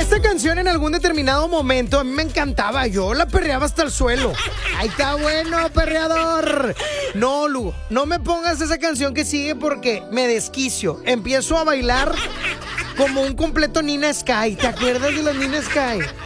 Esta canción en algún determinado momento a mí me encantaba. Yo la perreaba hasta el suelo. Ahí está bueno, perreador. No, Lugo, no me pongas esa canción que sigue porque me desquicio. Empiezo a bailar como un completo Nina Sky. ¿Te acuerdas de la Nina Sky?